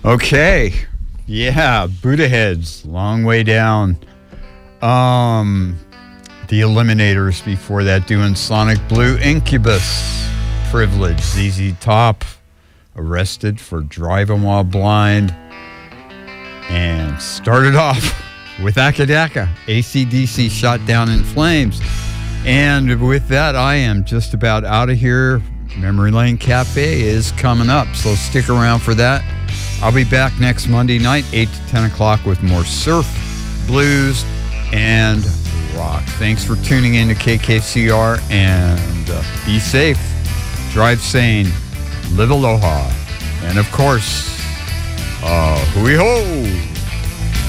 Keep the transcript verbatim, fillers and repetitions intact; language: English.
Okay. Yeah, Buddha Heads, Long Way Down. Um, the Eliminators before that doing Sonic Blue, Incubus, Privilege, Z Z Top, Arrested for Driving While Blind, and started off with Akadaka, A C D C, Shot Down in Flames. And with that, I am just about out of here. Memory Lane Cafe is coming up, so stick around for that. I'll be back next Monday night, eight to ten o'clock, with more surf, blues, and rock. Thanks for tuning in to K K C R, and uh, be safe, drive sane, live aloha, and of course, uh, hui ho!